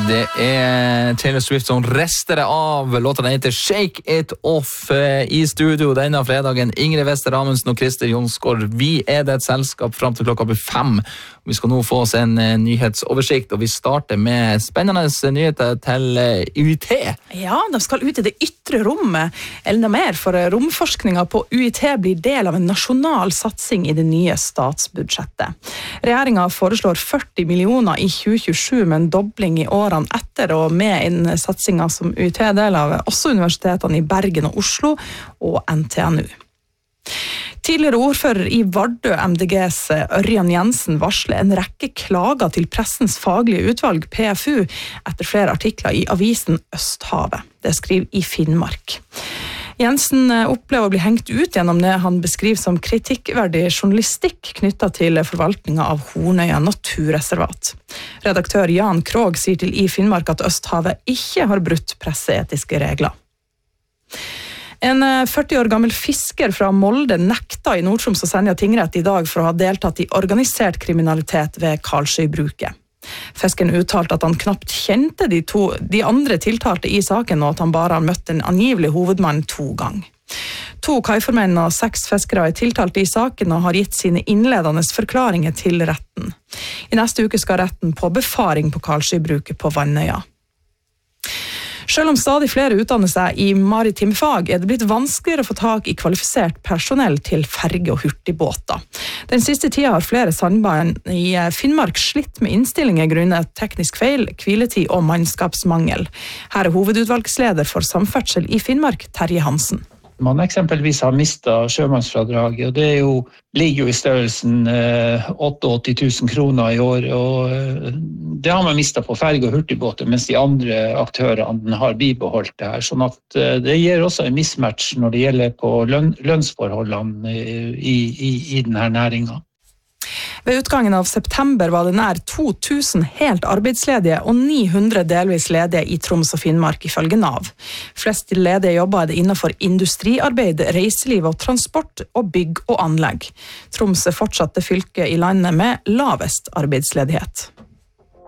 Det Taylor Swift som rester av. Låten heter Shake It Off. I studio denne fredagen Ingrid Wester Amundsen og Christer Jonsgaard. Vi det et selskap frem til klokka 5. Vi skal nå få oss en nyhetsoversikt, og vi starter med spennende nyheter til UiT. Ja, de skal ut i det ytre rommet, eller noe mer, for romforskningen på UiT blir del av en nasjonal satsing i det nye statsbudsjettet. Regjeringen foreslår 40 millioner i 2027 med en dobling i årene etter, og med en satsingen som UiT er del av, også universitetene i Bergen og Oslo og NTNU. Tidligere ordfører i Vardø MDGs Ørjan Jensen varsler en rekke klager til pressens faglige utvalg, PFU, etter flere artikler i avisen Østhavet. Det skriver i Finnmark. Jensen opplever å bli hengt ut gjennom det han beskriver som kritikkverdig journalistikk knyttet til forvaltningen av Hornøya naturreservat. Redaktør Jan Krog sier til i Finnmark at Østhavet ikke har brutt presseetiske regler. En 40 år gammel fisker fra Molde nekta i Nord-Troms og Senja tingrett i dag for å ha deltatt i organisert kriminalitet ved Karlsøybruket. Fiskeren uttalte at han knapt kjente de andre tiltalte i saken, og at han bare har møtt en angivelig hovedmann 2 ganger. 2 kaiformenn og 6 fiskere tiltalte i saken og har gitt sine innledende forklaringer til retten. I neste uke skal retten på befaring på Karlsøybruket på Vannøya. Selv om stadig flere utdanner seg i maritime fag, det blitt vanskeligere å få tak i kvalifisert personell til ferge- og hurtigbåter. Den siste tida har flere sandband i Finnmark slitt med innstillinger grunnet teknisk feil, hviletid og mannskapsmangel. Her hovedutvalgsleder for samferdsel i Finnmark, Terje Hansen. Man eksempelvis har mistet sjømannsfradraget, og det ligger jo i størrelsen 88 000 kroner i år, og det har man mistet på ferge- og hurtigbåter, mens de andre aktørene har bibeholdt det her. Sånn at det gir også en mismatch når det gjelder på lønnsforholdene i denne næringen. Ved utgangen av september var det nær 2000 helt arbeidsledige og 900 delvis ledige i Troms og Finnmark ifølge Nav. Flest ledige jobber det innenfor industriarbeid, reiseliv og transport og bygg og anlegg. Troms fortsatte fylket i landet med lavest arbeidsledighet.